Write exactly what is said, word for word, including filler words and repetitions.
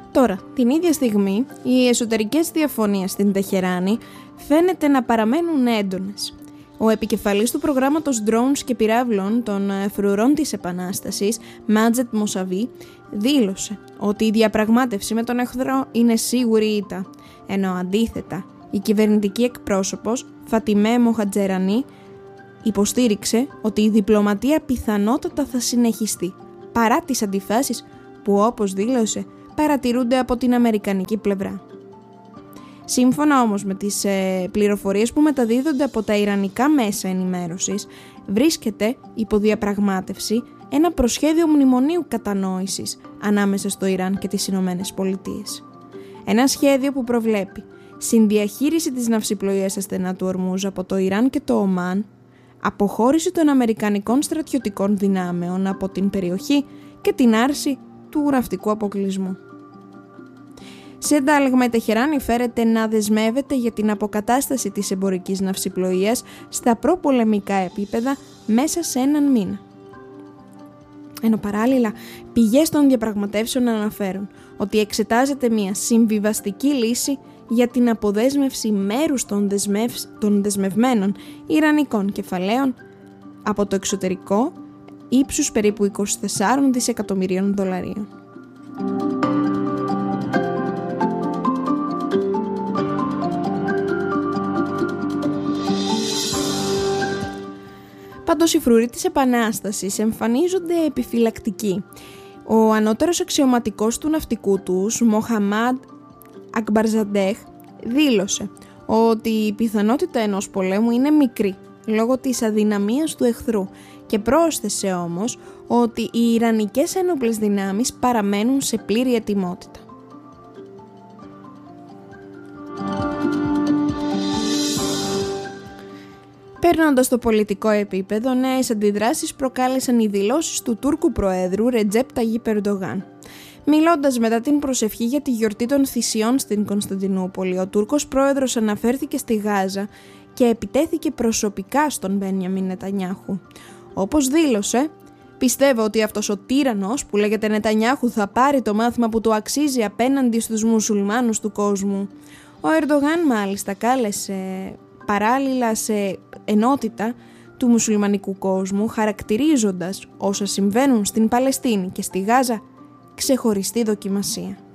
Τώρα, την ίδια στιγμή, οι εσωτερικές διαφωνίες στην Τεχεράνη φαίνεται να παραμένουν έντονες. Ο επικεφαλής του προγράμματος drones και πυράβλων των φρουρών της Επανάστασης, Μάτζετ Μοσαβί, δήλωσε ότι η διαπραγμάτευση με τον εχθρό είναι σίγουρη ήττα, ενώ αντίθετα η κυβερνητική εκπρόσωπος Φατιμέ Μοχατζερανή υποστήριξε ότι η διπλωματία πιθανότατα θα συνεχιστεί, παρά τις αντιφάσεις που, όπως δήλωσε, παρατηρούνται από την αμερικανική πλευρά. Σύμφωνα όμως με τις ε, πληροφορίες που μεταδίδονται από τα ιρανικά μέσα ενημέρωσης, βρίσκεται υπό διαπραγμάτευση ένα προσχέδιο μνημονίου κατανόησης ανάμεσα στο Ιράν και τις Ηνωμένες Πολιτείες. Ένα σχέδιο που προβλέπει συνδιαχείριση της ναυσιπλοείας στα στενά του Ορμούζ από το Ιράν και το Ομάν, αποχώρηση των αμερικανικών στρατιωτικών δυνάμεων από την περιοχή και την άρση του ναυτικού αποκλεισμού. Σε αντάλλαγμα, η Τεχεράνη φέρεται να δεσμεύεται για την αποκατάσταση της εμπορικής ναυσιπλοείας στα προπολεμικά επίπεδα μέσα σε έναν μήνα. Ενώ παράλληλα, πηγές των διαπραγματεύσεων αναφέρουν ότι εξετάζεται μια συμβιβαστική λύση για την αποδέσμευση μέρους των, δεσμευ... των δεσμευμένων ιρανικών κεφαλαίων από το εξωτερικό ύψους περίπου είκοσι τέσσερα δισεκατομμυρίων δολαρίων. Πάντως οι φρουροί της Επανάστασης εμφανίζονται επιφυλακτικοί. Ο ανώτερος αξιωματικός του ναυτικού τους, Μοχαμάντ Ακμπαρζαντέχ, δήλωσε ότι η πιθανότητα ενός πολέμου είναι μικρή λόγω της αδυναμίας του εχθρού και πρόσθεσε όμως ότι οι ιρανικές ένοπλες δυνάμεις παραμένουν σε πλήρη ετοιμότητα. Παίρνοντας στο πολιτικό επίπεδο, νέες αντιδράσεις προκάλεσαν οι δηλώσεις του Τούρκου Προέδρου Ρετζέπ Ταγίπ Ερντογάν. Μιλώντας μετά την προσευχή για τη γιορτή των θυσιών στην Κωνσταντινούπολη, ο Τούρκος Πρόεδρος αναφέρθηκε στη Γάζα και επιτέθηκε προσωπικά στον Μπένιαμιν Νετανιάχου. Όπως δήλωσε, «Πιστεύω ότι αυτός ο τύραννος που λέγεται Νετανιάχου θα πάρει το μάθημα που του αξίζει απέναντι στους μουσουλμάνους του κόσμου». Ο Ερντογάν μάλιστα κάλεσε παράλληλα σε ενότητα του μουσουλμανικού κόσμου, χαρακτηρίζοντας όσα συμβαίνουν στην Παλαιστίνη και στη Γάζα ξεχωριστή δοκιμασία.